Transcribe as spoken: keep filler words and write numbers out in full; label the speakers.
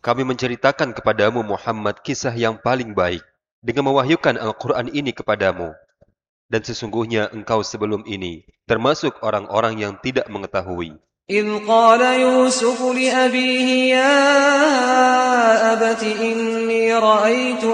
Speaker 1: kami menceritakan kepadamu Muhammad kisah yang paling baik dengan mewahyukan Al-Quran ini kepadamu. Dan sesungguhnya engkau sebelum ini termasuk orang-orang yang tidak mengetahui.
Speaker 2: إذ قال يوسف لأبيه يا أبت إني رأيت